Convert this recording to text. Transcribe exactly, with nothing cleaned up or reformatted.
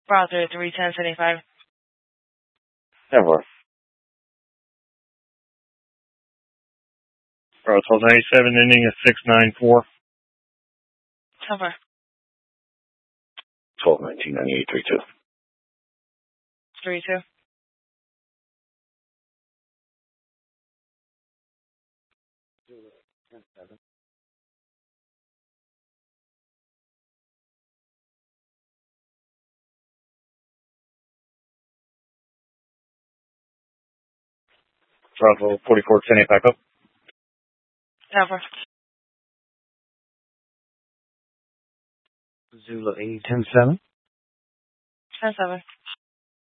Browser three ten seventy-five. Ever. Bravo twelve ninety-seven, ending at six nine four. Cover. twelve nineteen ninety-eight three two. three two. Bravo forty-four ten eight back up. Cover. Zulu eight ten seven. ten seven.